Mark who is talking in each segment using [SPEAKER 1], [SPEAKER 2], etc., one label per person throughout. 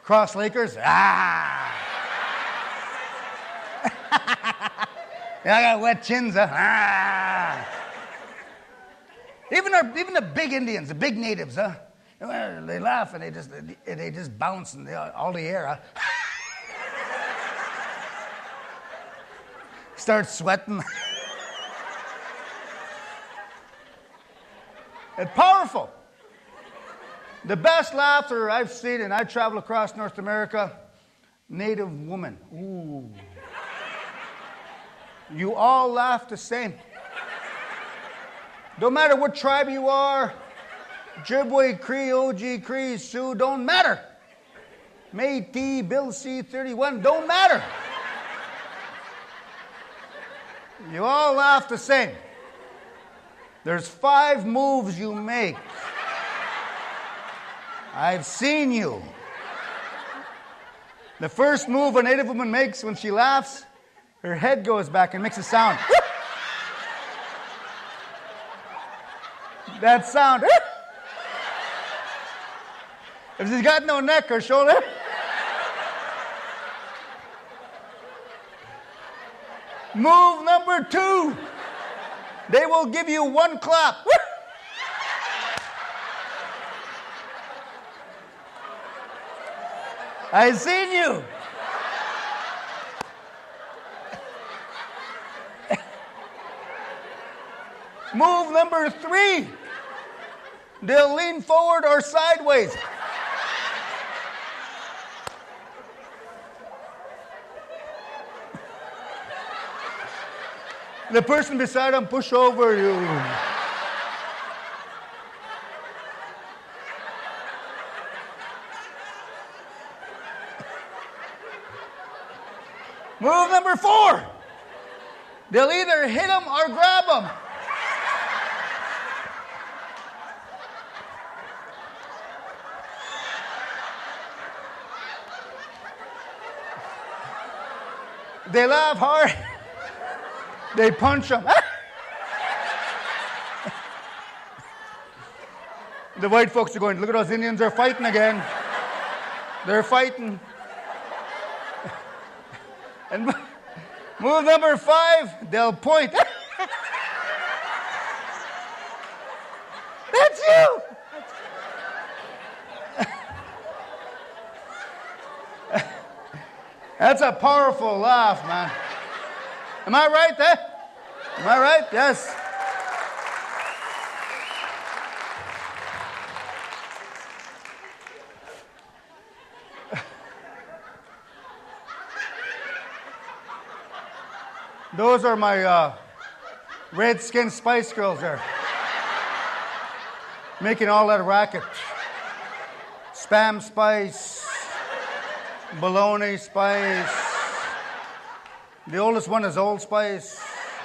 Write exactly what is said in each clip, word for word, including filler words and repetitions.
[SPEAKER 1] Cross Lakers, ah. Yeah, I got wet chins, huh? Ah. Even our, even the big Indians, the big natives, huh? They laugh and they just they just bounce in the, all the air, huh? Start sweating. It's powerful. The best laughter I've seen, and I travel across North America, Native woman. Ooh. You all laugh the same. Don't matter what tribe you are, Ojibwe, Cree, O G, Cree, Sioux, don't matter. Métis, Bill C thirty-one, don't matter. You all laugh the same. There's five moves you make. I've seen you. The first move a Native woman makes when she laughs, her head goes back and makes a sound. That sound. If she's got no neck or shoulder. Move number two. They will give you one clap. I seen you. Move number three. They'll lean forward or sideways. The person beside them push over you. Move number four. They'll either hit them or grab them. They laugh hard. They punch them. The white folks are going, look at those Indians, they're fighting again. They're fighting. And move number five, they'll point. That's you. That's a powerful laugh, man. Am I right there? Am I right? Yes. Those are my uh, red-skinned Spice Girls there. Making all that racket. Spam Spice, Bologna Spice. The oldest one is Old Spice.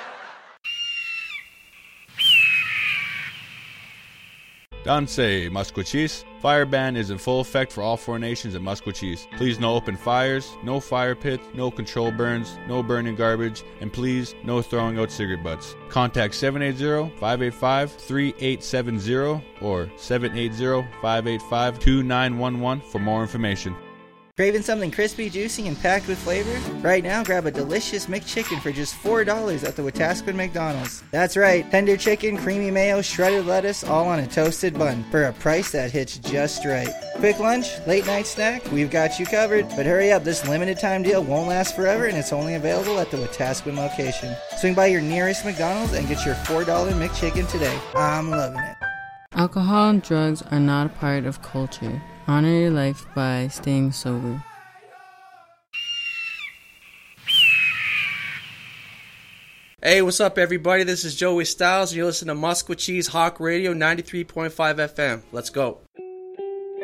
[SPEAKER 2] Danse, Musqueam. Fire ban is in full effect for all four nations at Musqueam. Please no open fires, no fire pits, no control burns, no burning garbage, and please no throwing out cigarette butts. Contact seven eight zero, five eight five, three eight seven zero or seven eight zero, five eight five, two nine one one for more information.
[SPEAKER 3] Craving something crispy, juicy, and packed with flavor? Right now, grab a delicious McChicken for just four dollars at the Wetaskiwin McDonald's. That's right, tender chicken, creamy mayo, shredded lettuce, all on a toasted bun for a price that hits just right. Quick lunch, late night snack, we've got you covered. But hurry up, this limited time deal won't last forever and it's only available at the Wetaskiwin location. Swing by your nearest McDonald's and get your four dollar McChicken today. I'm loving it.
[SPEAKER 4] Alcohol and drugs are not a part of culture. Honor your life by staying sober.
[SPEAKER 5] Hey, what's up, everybody? This is Joey Styles, and you're listening to Musqueam Hawk Radio ninety-three point five F M. Let's go.